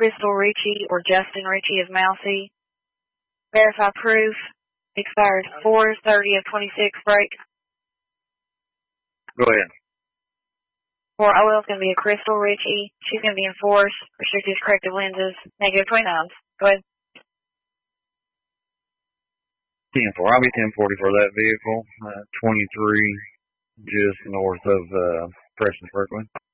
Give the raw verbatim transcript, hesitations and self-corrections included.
Crystal Ritchie or Justin Ritchie of Mousy. Verify proof. Expires four thirty of twenty-six. Break. Go ahead. For O L is going to be a Crystal Ritchie. She's going to be enforced. Restricted corrective lenses. Negative twenty-nines. Go ahead. ten four. I'll be ten forty for that vehicle. Uh, twenty-three, just north of uh, Preston Parkway.